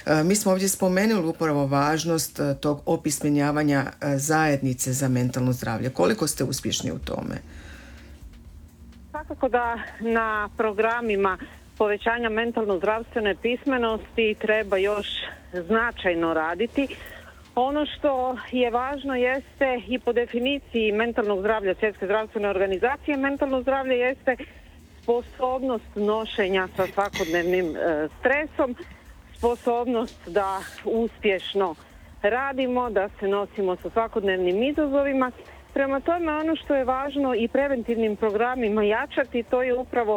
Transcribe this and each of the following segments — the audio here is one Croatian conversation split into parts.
Mi smo ovdje spomenuli upravo važnost tog opismenjavanja zajednice za mentalno zdravlje. Koliko ste uspješni u tome? Svakako da na programima povećanja mentalno-zdravstvene pismenosti treba još značajno raditi. Ono što je važno jeste i po definiciji mentalnog zdravlja Svjetske zdravstvene organizacije, mentalno zdravlje jeste sposobnost nošenja sa svakodnevnim stresom, sposobnost da uspješno radimo, da se nosimo sa svakodnevnim izazovima. Prema tome, ono što je važno i preventivnim programima jačati, to je upravo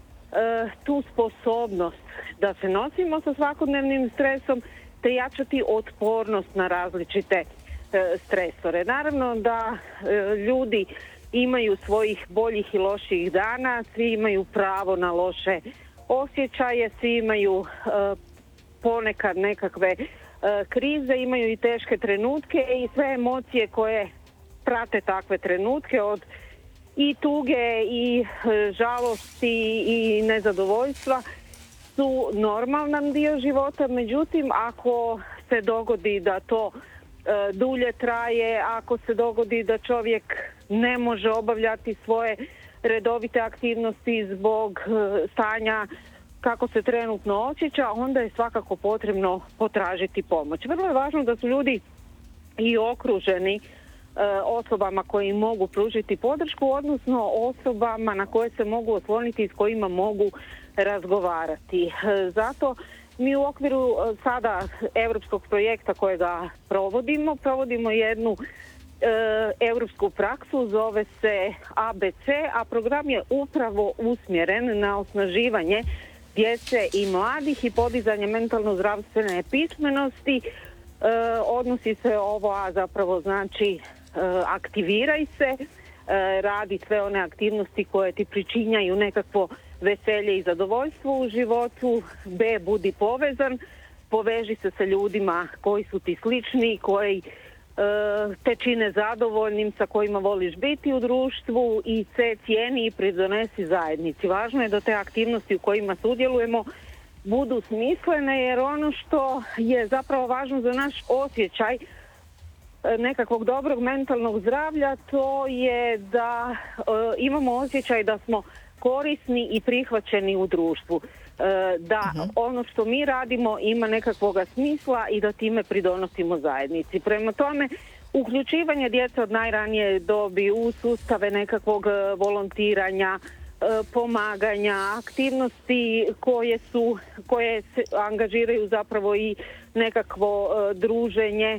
tu sposobnost da se nosimo sa svakodnevnim stresom, te jačati otpornost na različite stresore. Naravno da ljudi imaju svojih boljih i loših dana, svi imaju pravo na loše osjećaje, svi imaju ponekad nekakve krize, imaju i teške trenutke i sve emocije koje prate takve trenutke, od i tuge i žalosti i nezadovoljstva, su normalan dio života. Međutim, ako se dogodi da to dulje traje, ako se dogodi da čovjek ne može obavljati svoje redovite aktivnosti zbog stanja kako se trenutno osjeća, onda je svakako potrebno potražiti pomoć. Vrlo je važno da su ljudi i okruženi osobama koji mogu pružiti podršku, odnosno osobama na koje se mogu osloniti i s kojima mogu razgovarati. Zato mi u okviru sada europskog projekta kojega provodimo jednu europsku praksu, zove se ABC, a program je upravo usmjeren na osnaživanje djece i mladih i podizanje mentalno-zdravstvene pismenosti. Odnosi se ovo, a zapravo znači aktiviraj se, radi sve one aktivnosti koje ti pričinjaju nekakvo veselje i zadovoljstvo u životu. B, budi povezan, poveži se sa ljudima koji su ti slični, koji te čine zadovoljnim, sa kojima voliš biti u društvu. I C, cijeni i pridonesi zajednici. Važno je da te aktivnosti u kojima sudjelujemo budu smislene, jer ono što je zapravo važno za naš osjećaj nekakvog dobrog mentalnog zdravlja, to je da imamo osjećaj da smo korisni i prihvaćeni u društvu, da ono što mi radimo ima nekakvoga smisla i da time pridonosimo zajednici. Prema tome, uključivanje djece od najranije dobi u sustave nekakvog volontiranja, pomaganja, aktivnosti koje se angažiraju zapravo i nekakvo druženje,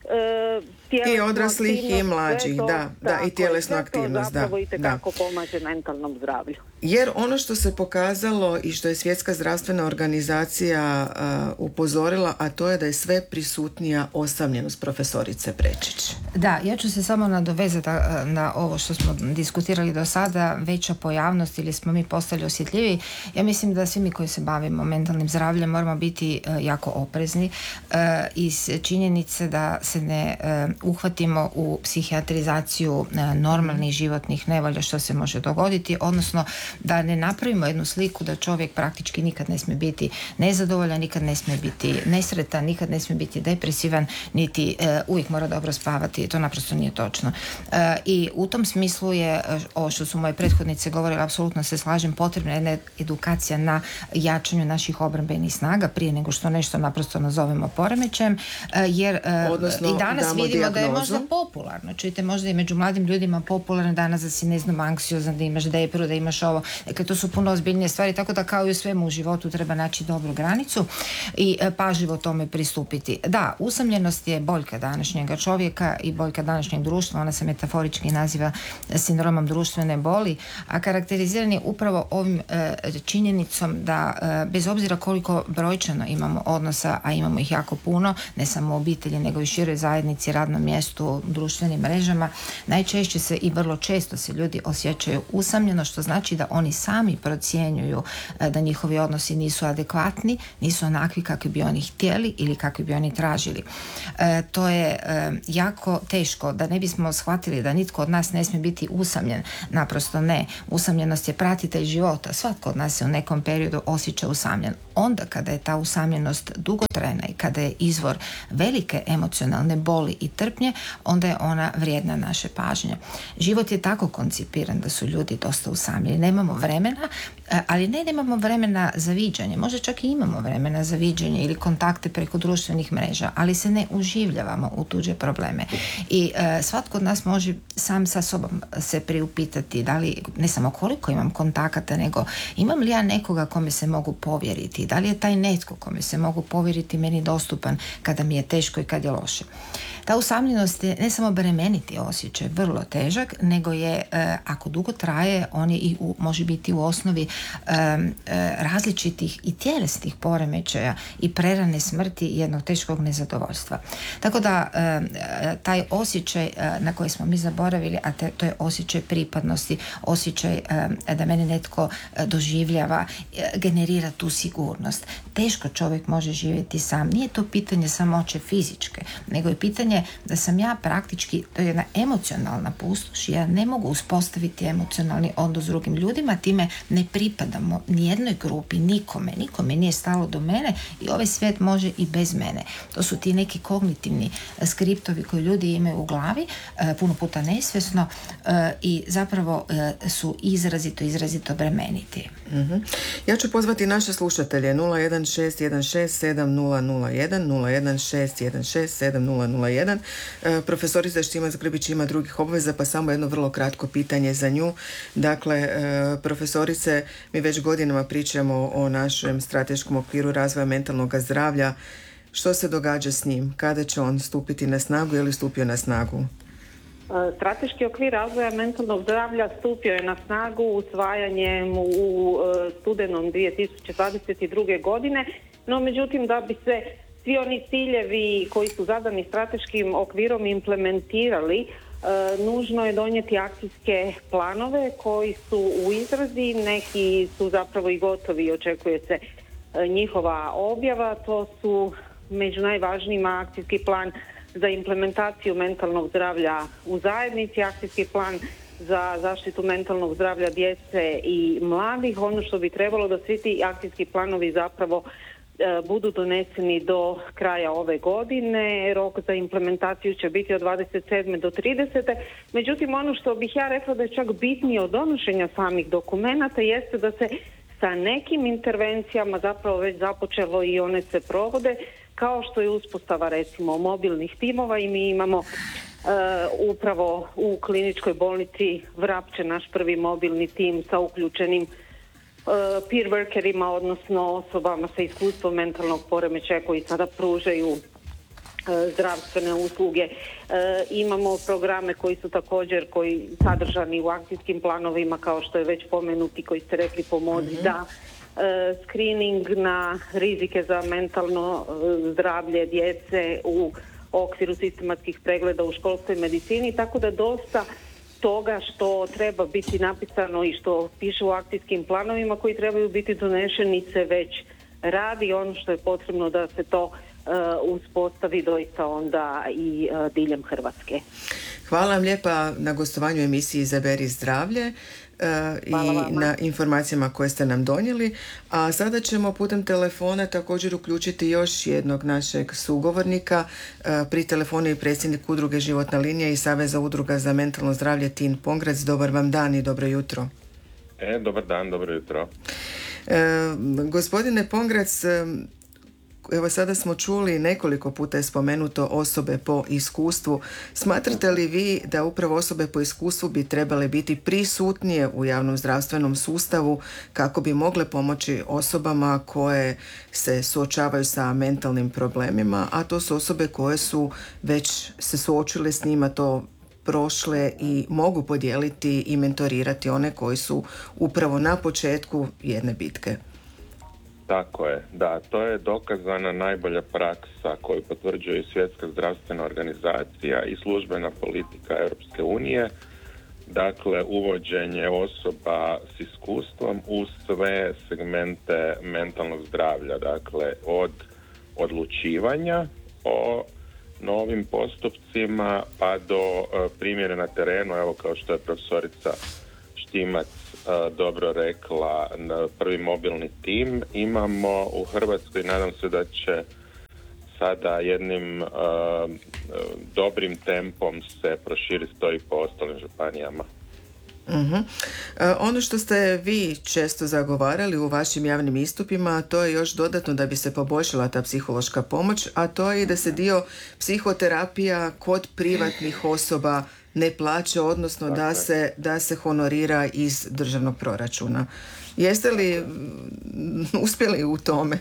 i odraslih i mlađih, da, i tjelesnu aktivnost, da. To itekako pomaže mentalnom zdravlju. Jer ono što se pokazalo i što je Svjetska zdravstvena organizacija upozorila, a to je da je sve prisutnija osamljenost, profesorice Prečić. Da, ja ću se samo nadovezati na ovo što smo diskutirali do sada, veća pojavnost ili smo mi postali osjetljiviji. Ja mislim da svi mi koji se bavimo mentalnim zdravljem moramo biti jako oprezni iz činjenice da se ne uhvatimo u psihijatrizaciju normalnih životnih nevolja što se može dogoditi, odnosno da ne napravimo jednu sliku da čovjek praktički nikad ne smije biti nezadovoljan, nikad ne smije biti nesretan, nikad ne smije biti depresivan, niti uvijek mora dobro spavati. To naprosto nije točno. I u tom smislu je, ovo što su moje prethodnice govorile, apsolutno se slažem, potrebna je jedna edukacija na jačanju naših obrambenih snaga prije nego što nešto naprosto nazovemo poremećajem, jer odnosno, i danas vidimo dijagnozu. Da je možda popularno. Čujte, možda i među mladim ljudima popularno danas da si, ne znam, anksiozan, da imaš depresu, da imaš ovo. Dakle, to su puno ozbiljnije stvari, tako da kao i u svemu u životu treba naći dobru granicu i pažljivo tome pristupiti. Da, usamljenost je boljka današnjega čovjeka i boljka današnjeg društva, ona se metaforički naziva sindromom društvene boli, a karakteriziran je upravo ovim činjenicom da bez obzira koliko brojčano imamo odnosa, a imamo ih jako puno, ne samo u obitelji, nego i široj zajednici, radnom mjestu, društvenim mrežama, najčešće se i vrlo često se ljudi osjećaju usamljeno, što znači da oni sami procjenjuju da njihovi odnosi nisu adekvatni, nisu onakvi kakvi bi oni htjeli ili kakvi bi oni tražili. To je jako to teško, da ne bismo shvatili da nitko od nas ne smije biti usamljen. Naprosto ne. Usamljenost je pratitelj života. Svatko od nas se u nekom periodu osjeća usamljen. Onda kada je ta usamljenost dugotrajna i kada je izvor velike emocionalne boli i trpnje, onda je ona vrijedna naše pažnje. Život je tako koncipiran da su ljudi dosta usamljeni. Nemamo vremena, ali ne nemamo vremena za viđanje. Možda čak i imamo vremena za viđanje ili kontakte preko društvenih mreža, ali se ne uživljavamo u tuđe probleme. I svatko od nas može sam sa sobom se priupitati da li, ne samo koliko imam kontakata, nego imam li ja nekoga kome se mogu povjeriti, da li je taj netko kome se mogu povjeriti meni dostupan kada mi je teško i kad je loše. Ta usamljenost je ne samo bremeniti osjećaj, vrlo težak, nego je, ako dugo traje, on je i može biti u osnovi različitih i tjelesnih poremećaja i prerane smrti jednog teškog nezadovoljstva. Tako da taj osjećaj na koji smo mi zaboravili, a to je osjećaj pripadnosti, osjećaj da mene netko doživljava, generira tu sigurnost. Teško čovjek može živjeti sam. Nije to pitanje samoće fizičke, nego je pitanje da sam ja praktički, to je jedna emocionalna pustoš, ja ne mogu uspostaviti emocionalni odnos s drugim ljudima, time ne pripadamo nijednoj grupi, nikome nije stalo do mene i ovaj svijet može i bez mene. To su ti neki kognitivni skriptovi koji ljudi imaju u glavi, puno puta nesvjesno, i zapravo su izrazito bremeniti. Mm-hmm. Ja ću pozvati naše slušatelje 016167001, 016167001. Profesorica Štimac-Grbić ima drugih obveza, pa samo jedno vrlo kratko pitanje za nju. Dakle, profesorice, mi već godinama pričamo o našem strateškom okviru razvoja mentalnog zdravlja. Što se događa s njim? Kada će on stupiti na snagu ili stupio na snagu? Strateški okvir razvoja mentalnog zdravlja stupio je na snagu usvajanjem u studenom 2022. godine, no međutim da bi se svi oni ciljevi koji su zadani strateškim okvirom implementirali, nužno je donijeti akcijske planove koji su u izradi, neki su zapravo i gotovi i očekuje se njihova objava. To su među najvažnijima akcijski plan za implementaciju mentalnog zdravlja u zajednici, akcijski plan za zaštitu mentalnog zdravlja djece i mladih. Ono što bi trebalo da svi ti akcijski planovi zapravo budu doneseni do kraja ove godine. Rok za implementaciju će biti od 27. do 30. Međutim, ono što bih ja rekla da je čak bitnije od donošenja samih dokumenata jeste da se sa nekim intervencijama zapravo već započelo i one se provode, kao što je uspostava recimo mobilnih timova, i mi imamo upravo u kliničkoj bolnici Vrapče naš prvi mobilni tim sa uključenim peer workerima, odnosno osobama sa iskustvom mentalnog poremećaja koji sada pružaju zdravstvene usluge. Imamo programe koji su također sadržani u akcijskim planovima, kao što je već pomenuti, koji ste rekli pomoći da screening na rizike za mentalno zdravlje djece u okviru sistematskih pregleda u školskoj medicini, tako da dosta toga što treba biti napisano i što piše u akcijskim planovima koji trebaju biti donešeni se već radi. Ono što je potrebno da se to uspostavi doista onda i diljem Hrvatske. Hvala vam lijepa na gostovanju emisiji Izaberi zdravlje i na informacijama koje ste nam donijeli. A sada ćemo putem telefona također uključiti još jednog našeg sugovornika. Pri telefonu je predsjednik udruge Životna linija i Saveza udruga za mentalno zdravlje Tin Pongrac. Dobar vam dan i dobro jutro. Dobar dan, dobro jutro. Gospodine Pongrac, evo sada smo čuli, nekoliko puta je spomenuto osobe po iskustvu. Smatrate li vi da upravo osobe po iskustvu bi trebale biti prisutnije u javnom zdravstvenom sustavu kako bi mogle pomoći osobama koje se suočavaju sa mentalnim problemima, a to su osobe koje su već se suočile s njima, to prošle i mogu podijeliti i mentorirati one koji su upravo na početku jedne bitke? Tako je, da, to je dokazana najbolja praksa koju potvrđuje Svjetska zdravstvena organizacija i službena politika Europske unije. Dakle, uvođenje osoba s iskustvom u sve segmente mentalnog zdravlja, dakle od odlučivanja o novim postupcima pa do primjene na terenu, evo kao što je profesorica Štimac dobro rekla, prvi mobilni tim imamo u Hrvatskoj. Nadam se da će sada jednim dobrim tempom se proširiti to i po ostalim županijama. Uh-huh. Ono što ste vi često zagovarali u vašim javnim istupima, to je još dodatno da bi se poboljšala ta psihološka pomoć, a to je i da se dio psihoterapija kod privatnih osoba ne plaća, odnosno da se honorira iz državnog proračuna. Jeste li uspjeli u tome?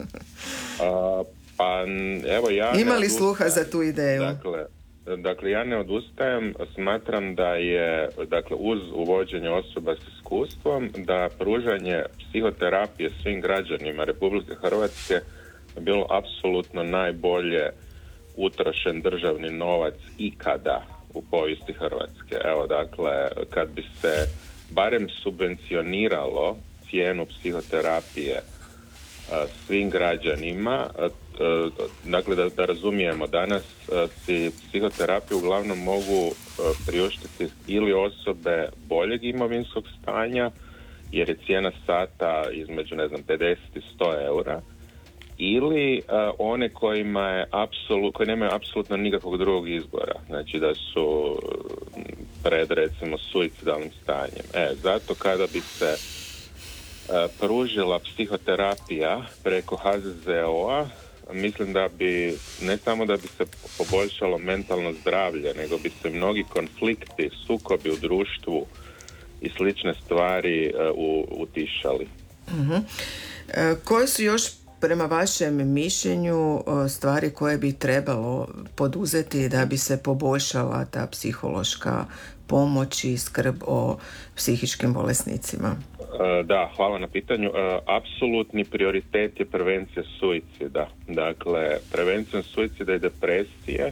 Pa evo ja ima li sluha za tu ideju? Dakle, ja ne odustajem, smatram da je, dakle, uz uvođenje osoba s iskustvom, da pružanje psihoterapije svim građanima Republike Hrvatske bilo apsolutno najbolje utrošen državni novac ikada u povijesti Hrvatske. Evo, dakle, kad bi se barem subvencioniralo cijenu psihoterapije svim građanima, dakle da razumijemo, danas si psihoterapiju uglavnom mogu priuštiti ili osobe boljeg imovinskog stanja, jer je cijena sata između 50 i 100 eura, ili one koji nemaju apsolutno nikakvog drugog izbora, znači da su pred recimo suicidalnim stanjem. Zato kada bi se pružila psihoterapija preko HZZO-a, mislim da bi, ne samo da bi se poboljšalo mentalno zdravlje, nego bi se mnogi konflikti, sukobi u društvu i slične stvari utišali. Uh-huh. Koje su još prema vašem mišljenju stvari koje bi trebalo poduzeti da bi se poboljšala ta psihološka pomoć i skrb o psihičkim bolesnicima? Da, hvala na pitanju. Apsolutni prioritet je prevencija suicida. Dakle, prevencijom suicida i depresije,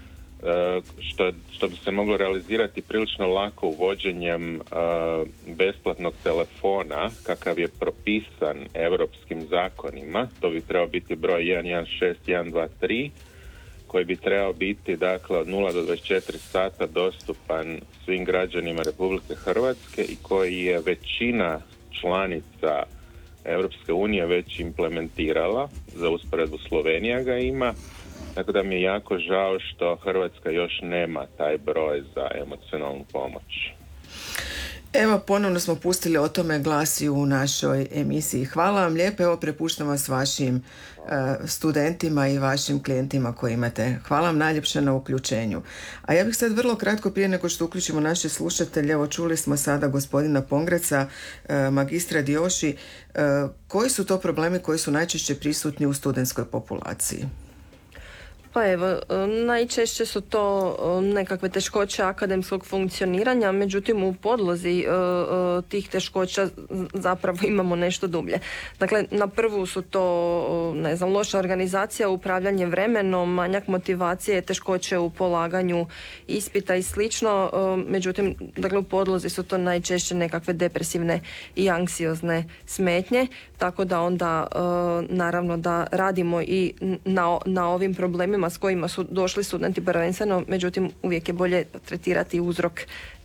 što bi se moglo realizirati prilično lako uvođenjem besplatnog telefona, kakav je propisan europskim zakonima. To bi trebao biti broj 116123, koji bi trebao biti, dakle, od 0 do 24 sata dostupan svim građanima Republike Hrvatske i koji je većina članica Europske unije već implementirala. Za usporedbu Slovenija ga ima, tako da mi je jako žao što Hrvatska još nema taj broj za emocionalnu pomoć. Evo, ponovno smo pustili o tome glas i u našoj emisiji. Hvala vam lijepo, evo prepuštam vas vašim studentima i vašim klijentima koji imate. Hvala vam najljepše na uključenju. A ja bih sad vrlo kratko, prije nego što uključimo naše slušatelje, evo čuli smo sada gospodina Pongreca, magistra Dioši, koji su to problemi koji su najčešće prisutni u studentskoj populaciji? Pa evo, najčešće su to nekakve teškoće akademskog funkcioniranja, međutim u podlozi tih teškoća zapravo imamo nešto dublje. Dakle, na prvu su to, loša organizacija, upravljanje vremenom, manjak motivacije, teškoće u polaganju ispita i slično, međutim, dakle, u podlozi su to najčešće nekakve depresivne i anksiozne smetnje, tako da onda naravno da radimo i na ovim problemima s kojima su došli studenti prvenstveno, međutim uvijek je bolje tretirati uzrok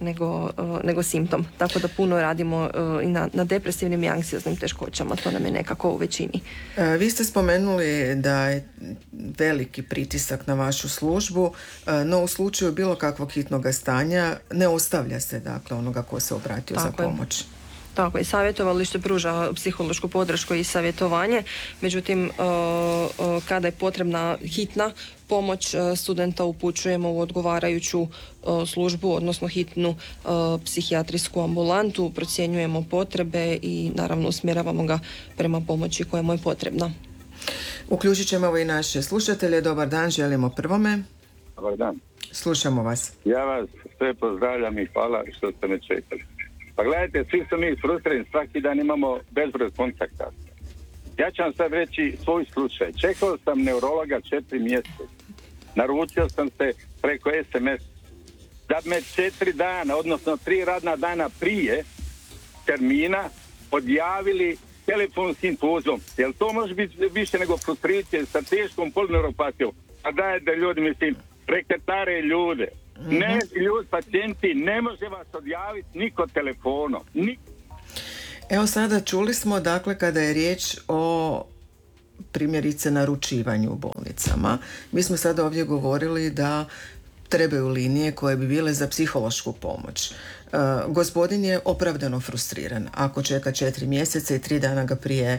nego simptom. Tako da puno radimo i na depresivnim i anksioznim teškoćama, to nam je nekako u većini. Vi ste spomenuli da je veliki pritisak na vašu službu, no u slučaju bilo kakvog hitnog stanja ne ostavlja se, dakle, onoga ko se obratio za pomoć. Tako je, savjetovalište pruža psihološku podršku i savjetovanje, međutim kada je potrebna hitna pomoć, studenta upućujemo u odgovarajuću službu, odnosno hitnu psihijatrijsku ambulantu, procjenjujemo potrebe i naravno usmjeravamo ga prema pomoći koja mu je potrebna. Uključit ćemo i naše slušatelje. Dobar dan, želimo prvome. Dobar dan. Slušamo vas. Ja vas sve pozdravljam i hvala što ste me čekali. Pa gledajte, svi smo mi frustrirani, svaki dan imamo bezbroj kontakta. Ja ću vam sad reći svoj slučaj. Čekao sam neurologa 4 mjeseca. Naručio sam se preko SMS. Da me 4 dana, odnosno 3 radna dana prije termina odjavili telefonskim pozivom. Jel to može biti više nego frustracije sa teškom polineuropatijom? A dajte ljudi, mislim, reketare ljude. Ne, ljudi, pacijenti, ne može vas odjaviti niko telefonom. Evo sada čuli smo, dakle, kada je riječ o primjerice naručivanju u bolnicama. Mi smo sada ovdje govorili da trebaju linije koje bi bile za psihološku pomoć. Gospodin je opravdano frustriran. Ako čeka 4 mjeseca i 3 dana ga prije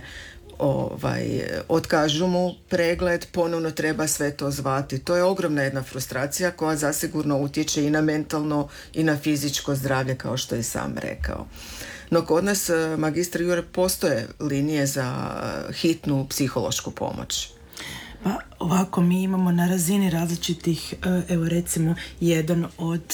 otkažu mu pregled, ponovno treba sve to zvati. To je ogromna jedna frustracija koja zasigurno utječe i na mentalno i na fizičko zdravlje, kao što je sam rekao. No kod nas, magistre Jure, postoje linije za hitnu psihološku pomoć. Pa ovako, mi imamo na razini različitih, evo recimo jedan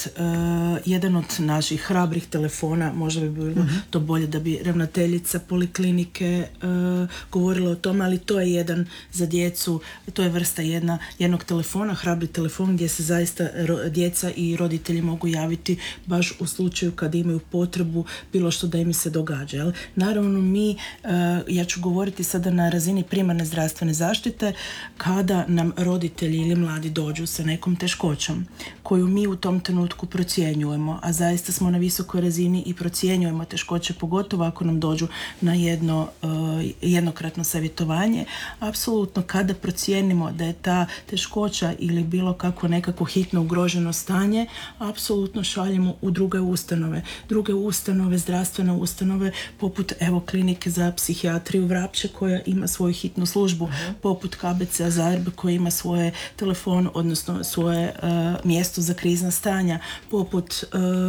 od naših hrabrih telefona, možda bi bilo to bolje da bi ravnateljica poliklinike govorila o tome, ali to je jedan za djecu, to je vrsta jednog telefona, hrabri telefon gdje se zaista djeca i roditelji mogu javiti baš u slučaju kad imaju potrebu bilo što da im se događa. Jel? Naravno ja ću govoriti sada na razini primarne zdravstvene zaštite, kada nam roditelji ili mladi dođu sa nekom teškoćom koju mi u tom trenutku procjenjujemo, a zaista smo na visokoj razini i procjenjujemo teškoće, pogotovo ako nam dođu na jednokratno savjetovanje, apsolutno kada procijenimo da je ta teškoća ili bilo kako nekako hitno ugroženo stanje, apsolutno šaljemo u druge ustanove, zdravstvene ustanove, poput evo klinike za psihijatriju Vrapče koja ima svoju hitnu službu, poput KBC Zagreb koji ima svoje telefon, odnosno svoje mjesto za krizna stanja, poput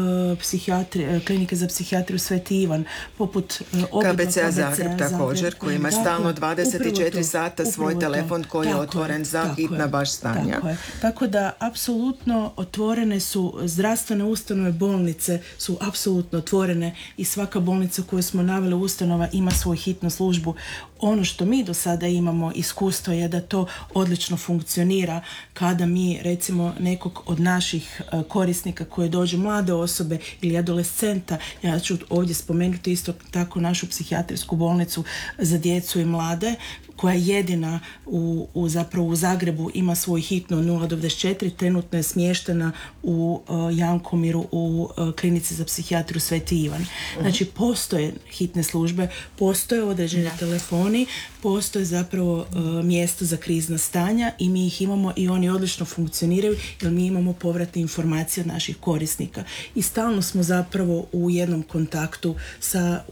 klinike za psihijatriju Sveti Ivan, poput KBC Zagreb također, koji ima stalno 24 sata svoj telefon koji je otvoren za hitna baš stanja. Tako da apsolutno otvorene su zdravstvene ustanove, bolnice su apsolutno otvorene i svaka bolnica koju smo naveli ustanova ima svoju hitnu službu. Ono što mi do sada imamo iskustvo je da to odlično funkcionira kada mi recimo nekog od naših korisnika koji dođe, mlade osobe ili adolescenta, ja ću ovdje spomenuti isto tako našu psihijatrijsku bolnicu za djecu i mlade koja jedina u Zagrebu ima svoj hitno 024, trenutno je smještena u Jankomiru u klinici za psihijatriju Sveti Ivan. Znači postoje hitne službe, postoje određeni telefoni, postoje zapravo mjesto za krizna stanja i mi ih imamo i oni odlično funkcioniraju jer mi imamo povratne informacije od naših korisnika. I stalno smo zapravo u jednom kontaktu sa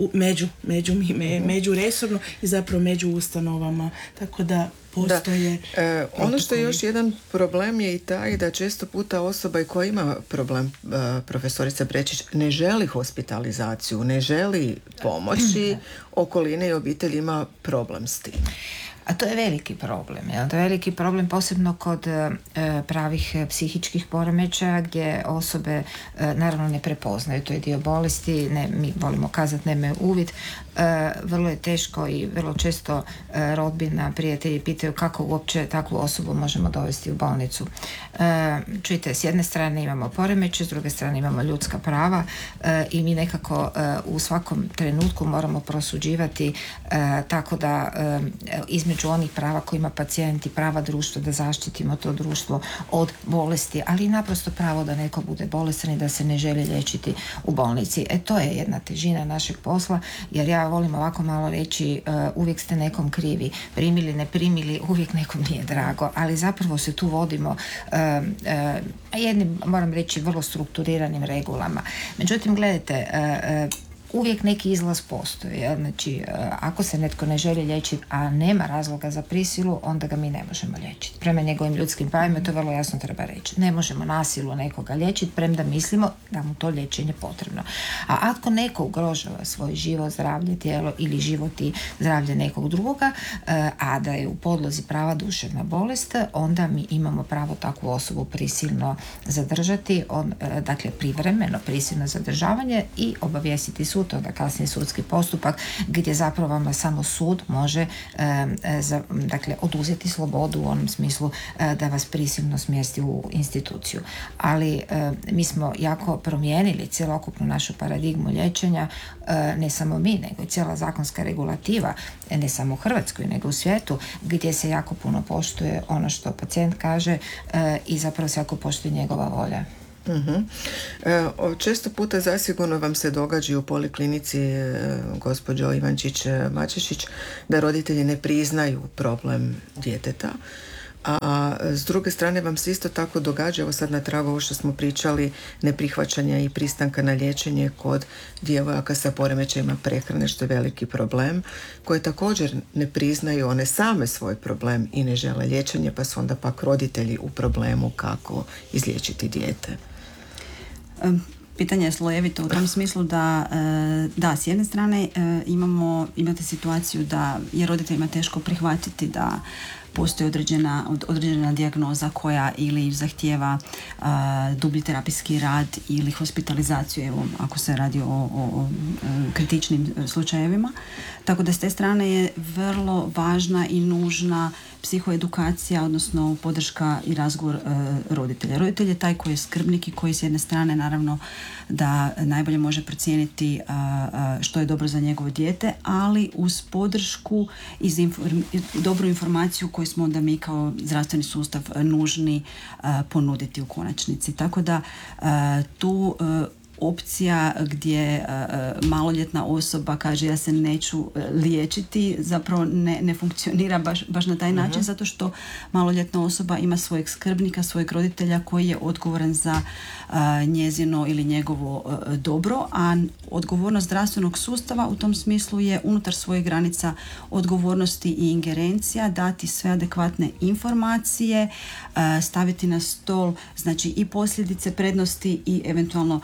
međuresorno i zapravo među ustanovama. Tako da postoje... Ono što je još jedan problem je i taj da često puta osoba koja ima problem, profesorica Brečić, ne želi hospitalizaciju, ne želi pomoći, okoline i obitelj ima problem s tim. A to je veliki problem. To je veliki problem posebno kod pravih psihičkih poremećaja gdje osobe naravno ne prepoznaju. To je dio bolesti, mi volimo kazati nemaju uvid. Vrlo je teško i vrlo često rodbina, prijatelji pitaju kako uopće takvu osobu možemo dovesti u bolnicu. Čujte, s jedne strane imamo poremeće, s druge strane imamo ljudska prava i mi nekako u svakom trenutku moramo prosuđivati tako da između onih prava koje ima pacijent i prava društva da zaštitimo to društvo od bolesti, ali i naprosto pravo da neko bude bolestan i da se ne želi liječiti u bolnici. To je jedna težina našeg posla, jer ja volim ovako malo reći, uvijek ste nekom krivi, primili, ne primili, uvijek nekom nije drago, ali zapravo se tu vodimo jednim, moram reći, vrlo strukturiranim regulama. Međutim, gledajte, uvijek neki izlaz postoji. Znači, ako se netko ne želi liječiti, a nema razloga za prisilu, onda ga mi ne možemo liječiti. Prema njegovim ljudskim pravima to vrlo jasno treba reći. Ne možemo nasilu nekoga liječiti, premda mislimo da mu to liječenje potrebno. A ako neko ugrožava svoj život, zdravlje, tijelo ili život i zdravlje nekog drugoga, a da je u podlozi prava duševna bolest, onda mi imamo pravo takvu osobu prisilno zadržati, dakle privremeno prisilno zadržavanje i obavijestiti sud sud, onda kasnije sudski postupak gdje zapravo vama samo sud može dakle oduzeti slobodu u onom smislu da vas prisilno smjesti u instituciju. Ali mi smo jako promijenili cjelokupnu našu paradigmu liječenja, ne samo mi, nego i cijela zakonska regulativa, ne samo u Hrvatskoj, nego u svijetu, gdje se jako puno poštuje ono što pacijent kaže i zapravo se jako poštuje njegova volja. Često puta zasigurno vam se događa u poliklinici, gospođo Ivančić-Mačešić, da roditelji ne priznaju problem djeteta, a s druge strane vam se isto tako događa, evo sad na tragu ovo što smo pričali, neprihvaćanja i pristanka na liječenje kod djevojaka sa poremećajima prehrane, što je veliki problem, koje također ne priznaju one same svoj problem i ne žele liječenje, pa su onda pak roditelji u problemu kako izliječiti dijete. Pitanje je slojevito u tom smislu da s jedne strane imate situaciju da je roditeljima teško prihvatiti da postoji određena dijagnoza koja ili zahtijeva dublji terapijski rad ili hospitalizaciju, evo, ako se radi o kritičnim slučajevima. Tako da s te strane je vrlo važna i nužna psihoedukacija, odnosno podrška i razgovor roditelja. Roditelj je taj koji je skrbnik i koji s jedne strane naravno da najbolje može procijeniti što je dobro za njegovo dijete, ali uz podršku i dobru informaciju koju smo onda mi kao zdravstveni sustav nužni ponuditi u konačnici. Tako da tu opcija gdje maloljetna osoba kaže ja se neću liječiti zapravo ne funkcionira baš na taj način, zato što maloljetna osoba ima svojeg skrbnika, svojeg roditelja koji je odgovoran za njezino ili njegovo dobro, a odgovornost zdravstvenog sustava u tom smislu je unutar svojih granica odgovornosti i ingerencija dati sve adekvatne informacije, staviti na stol znači i posljedice, prednosti i eventualno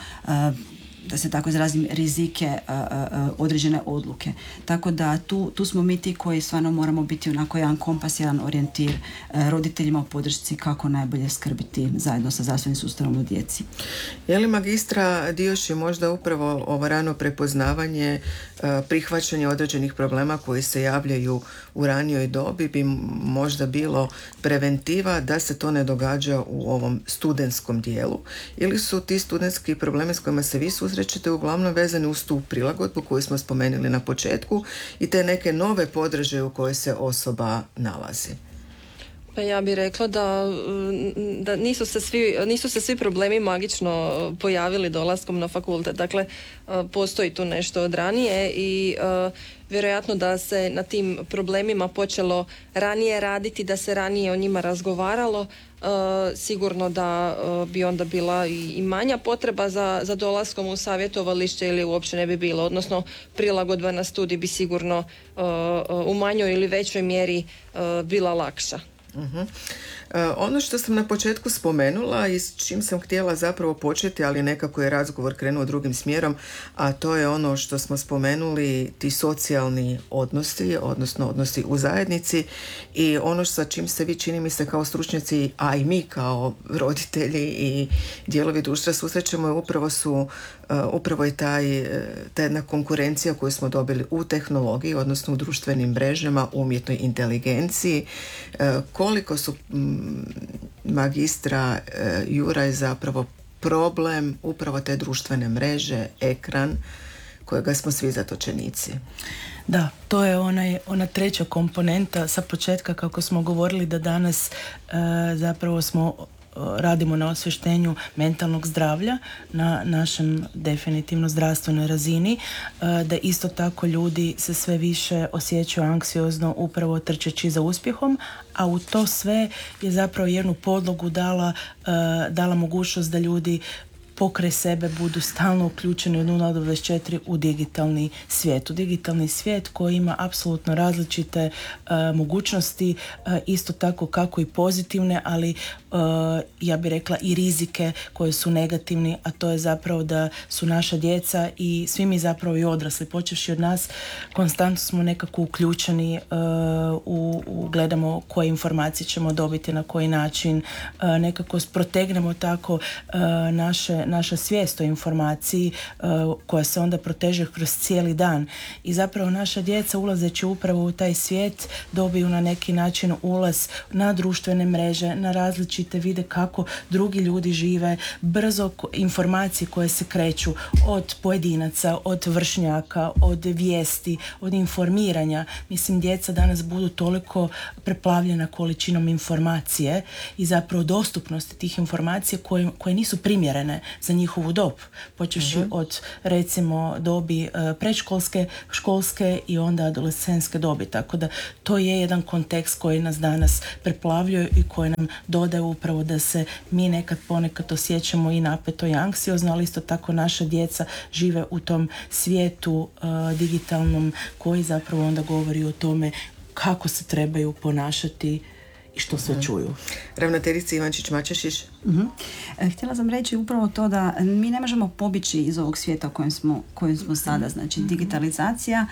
da se tako izrazim, rizike određene odluke. Tako da tu smo mi ti koji stvarno moramo biti onako jedan kompas, jedan orijentir roditeljima u podršci kako najbolje skrbiti zajedno sa zdravstvenim sustavom u djeci. Je li magistra Dioši možda upravo ovo rano prepoznavanje, prihvaćanje određenih problema koji se javljaju u ranijoj dobi bi možda bilo preventiva da se to ne događa u ovom studentskom dijelu? Ili su ti studentski problemi s kojima se vi susrećete uglavnom vezani uz tu prilagodbu koju smo spomenuli na početku i te neke nove podržaje u kojoj se osoba nalazi? Pa ja bih rekla da nisu se svi problemi magično pojavili dolaskom na fakultet. Dakle, postoji tu nešto od ranije i vjerojatno da se na tim problemima počelo ranije raditi, da se ranije o njima razgovaralo, sigurno da bi onda bila i manja potreba za dolaskom u savjetovalište ili uopće ne bi bilo. Odnosno, prilagodba na studij bi sigurno u manjoj ili većoj mjeri bila lakša. Ono što sam na početku spomenula i s čim sam htjela zapravo početi, ali nekako je razgovor krenuo drugim smjerom, a to je ono što smo spomenuli, ti socijalni odnosi, odnosno odnosi u zajednici i ono sa čim se vi, čini mi se, kao stručnjaci, a i mi kao roditelji i dijelovi društva susrećemo, upravo je ta jedna konkurencija koju smo dobili u tehnologiji, odnosno u društvenim mrežama, umjetnoj inteligenciji. Koliko su magistra Juraj zapravo problem upravo te društvene mreže, ekran, kojega smo svi zatočenici? Da, to je ona treća komponenta sa početka, kako smo govorili da danas zapravo radimo na osvještenju mentalnog zdravlja na našem definitivno zdravstvenoj razini, da isto tako ljudi se sve više osjećaju anksiozno upravo trčeći za uspjehom, a u to sve je zapravo jednu podlogu dala mogućnost da ljudi pokraj sebe budu stalno uključeni od 0 do 24 u digitalni svijet. U digitalni svijet koji ima apsolutno različite mogućnosti, isto tako kako i pozitivne, ali ja bih rekla i rizike koji su negativni, a to je zapravo da su naša djeca i svi mi zapravo i odrasli, počevši od nas, konstantno smo nekako uključeni gledamo koje informacije ćemo dobiti, na koji način, nekako protegnemo tako naša svijest o informaciji koja se onda proteže kroz cijeli dan. I zapravo naša djeca ulazeći upravo u taj svijet dobiju na neki način ulaz na društvene mreže, na različite, vide kako drugi ljudi žive, brzo informacije koje se kreću od pojedinaca, od vršnjaka, od vijesti, od informiranja. Mislim, djeca danas budu toliko preplavljena količinom informacije i zapravo dostupnosti tih informacija koje nisu primjerene za njihovu dob. Počevši od recimo dobi predškolske, školske i onda adolescentske dobi. Tako da to je jedan kontekst koji nas danas preplavljuje i koji nam dodaje upravo da se mi ponekad osjećamo i napeto i anksiozno, ali isto tako naša djeca žive u tom svijetu digitalnom koji zapravo onda govori o tome kako se trebaju ponašati i što sve čuju. Ravnateljica Ivančić-Mačešić. Htjela sam reći upravo to da mi ne možemo pobići iz ovog svijeta u kojem smo sada. Znači digitalizacija,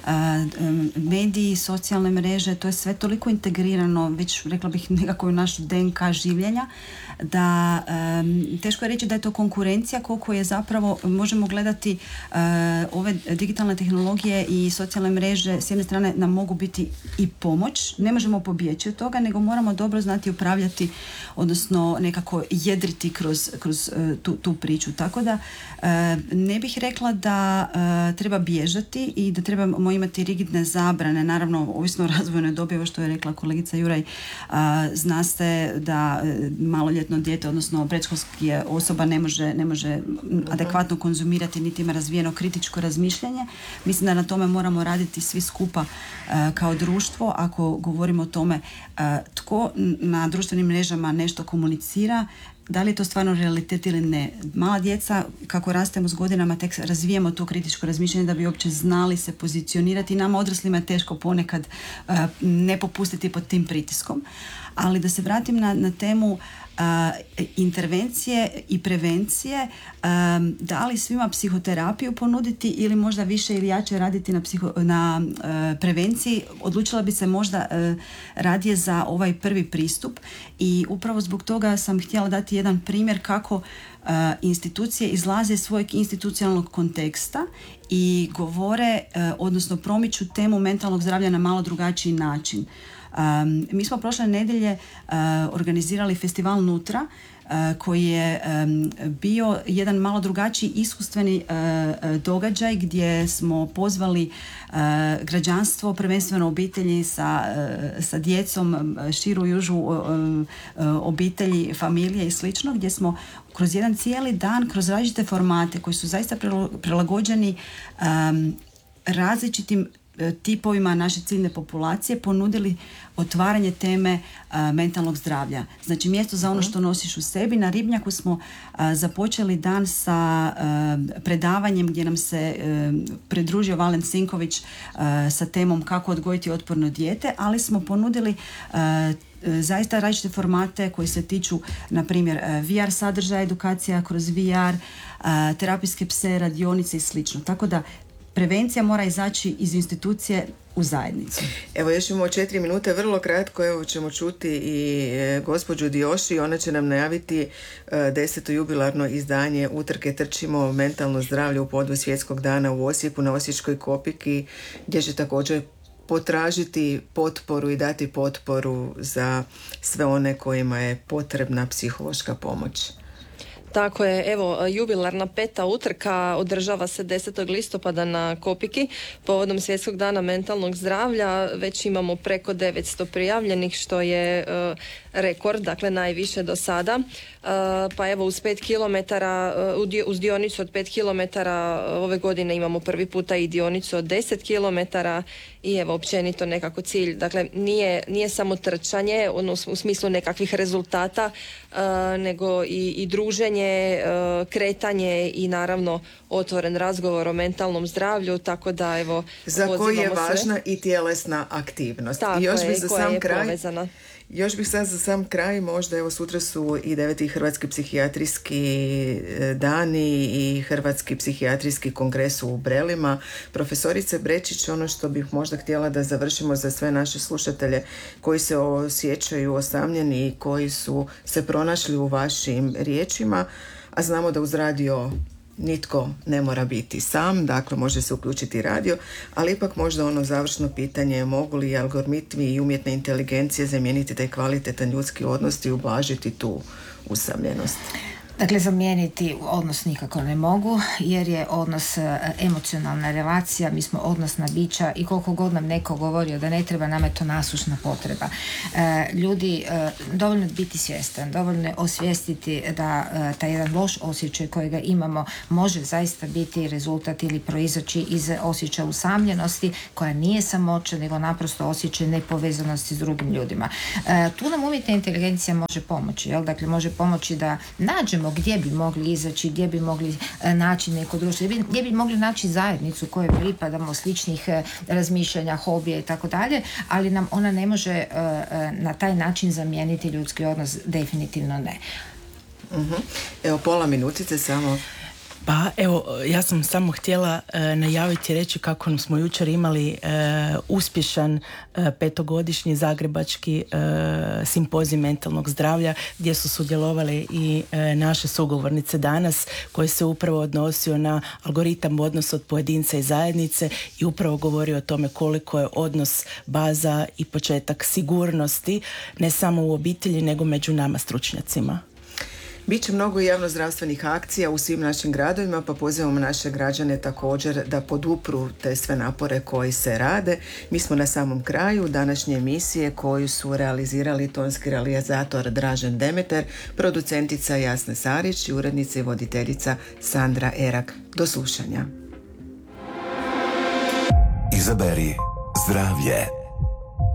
mediji, socijalne mreže, to je sve toliko integrirano, već rekla bih nekako u našu DNK življenja, da teško je reći da je to konkurencija, koliko je zapravo, možemo gledati ove digitalne tehnologije i socijalne mreže, s jedne strane nam mogu biti i pomoć, ne možemo pobjeći od toga, nego moramo dobro znati upravljati, odnosno nekako jedriti kroz tu priču. Tako da ne bih rekla da treba bježati i da trebamo imati rigidne zabrane, naravno ovisno o razvojnoj dobi, ovo što je rekla kolegica Juraj, zna se da maloljetno dijete, odnosno predškolski osoba ne može adekvatno konzumirati niti ima razvijeno kritičko razmišljanje. Mislim da na tome moramo raditi svi skupa kao društvo. Ako govorimo o tome tko na društvenim mrežama nešto komunicira, da li je to stvarno realitet ili ne. Mala djeca, kako rastemo s godinama, tek razvijemo to kritičko razmišljanje da bi uopće znali se pozicionirati. Nama odraslima je teško ponekad ne popustiti pod tim pritiskom. Ali da se vratim na temu intervencije i prevencije, da li svima psihoterapiju ponuditi ili možda više ili jače raditi na prevenciji, odlučila bi se možda radije za ovaj prvi pristup i upravo zbog toga sam htjela dati jedan primjer kako institucije izlaze iz svojeg institucionalnog konteksta i govore, odnosno promiču temu mentalnog zdravlja na malo drugačiji način. Mi smo prošle nedjelje organizirali festival Nutra koji je bio jedan malo drugačiji iskustveni događaj gdje smo pozvali građanstvo, prvenstveno obitelji sa djecom, širu i užu obitelji, familije i slično, gdje smo kroz jedan cijeli dan, kroz različite formate koji su zaista prilagođeni različitim tipovima naše ciljne populacije ponudili otvaranje teme mentalnog zdravlja. Znači mjesto za ono što nosiš u sebi. Na Ribnjaku smo započeli dan sa predavanjem gdje nam se pridružio Valen Sinković sa temom kako odgojiti otporno dijete, ali smo ponudili zaista različite formate koji se tiču, na primjer, VR sadržaja, edukacija kroz VR, terapijske pse, radionice i slično. Tako da prevencija mora izaći iz institucije u zajednicu. Evo, još imamo 4 minute, vrlo kratko, evo ćemo čuti i gospođu Dioši, ona će nam najaviti 10. jubilarno izdanje Utrke trčimo mentalno zdravlje u povodu Svjetskog dana u Osijeku na Osječkoj Kopiki, gdje će također potražiti potporu i dati potporu za sve one kojima je potrebna psihološka pomoć. Tako je, evo, jubilarna 5. utrka održava se 10. listopada na Kopiki povodom Svjetskog dana mentalnog zdravlja. Već imamo preko 900 prijavljenih, što je rekord, dakle najviše do sada. Pa evo, uz 5 km, uz dionicu od 5 km ove godine imamo prvi puta i dionicu od 10 km i evo, općenito nekako cilj. Dakle, nije samo trčanje u smislu nekakvih rezultata, nego i druženje, kretanje i naravno otvoren razgovor o mentalnom zdravlju, tako da evo, za koji je važna i tjelesna aktivnost. Tako I još je, bi za koja sam je kraj povezana. Još bih sad za sam kraj, možda evo sutra su i 9. Hrvatski psihijatrijski dani i Hrvatski psihijatrijski kongres u Brelima. Profesorice Brečić, ono što bih možda htjela da završimo za sve naše slušatelje koji se osjećaju osamljeni i koji su se pronašli u vašim riječima, a znamo da uz radio nitko ne mora biti sam, dakle može se uključiti radio, ali ipak možda ono završno pitanje, mogu li algoritmi i umjetne inteligencije zamijeniti taj kvalitetan ljudski odnos i ublažiti tu usamljenost? Dakle, zamijeniti odnos nikako ne mogu, jer je odnos emocionalna relacija, mi smo odnosna bića i koliko god nam neko govorio da ne treba, nama je to nasušna potreba. Ljudi, dovoljno je biti svjestan, dovoljno je osvijestiti da taj jedan loš osjećaj kojega imamo može zaista biti rezultat ili proizaći iz osjećaja usamljenosti, koja nije samoća, nego naprosto osjećaj nepovezanosti s drugim ljudima. Tu nam umjetna inteligencija može pomoći, jel? Dakle, može pomoći da nađemo gdje bi mogli izaći, gdje bi mogli naći neko društvo, gdje bi mogli naći zajednicu kojoj pripadamo, sličnih razmišljanja, hobija i tako dalje, ali nam ona ne može na taj način zamijeniti ljudski odnos, definitivno ne. Evo, pola minutice samo. Pa evo, ja sam samo htjela najaviti i reći kako smo jučer imali uspješan 5-godišnji zagrebački simpozij mentalnog zdravlja, gdje su sudjelovali i naše sugovornice danas, koji se upravo odnosio na algoritam odnosa od pojedinca i zajednice i upravo govori o tome koliko je odnos baza i početak sigurnosti, ne samo u obitelji, nego među nama stručnjacima. Biće mnogo javnozdravstvenih akcija u svim našim gradovima, pa pozivamo naše građane također da podupru te sve napore koji se rade. Mi smo na samom kraju današnje emisije koju su realizirali tonski realizator Dražen Demeter, producentica Jasna Sarić i urednica i voditeljica Sandra Erak. Do slušanja. Izaberi zdravlje.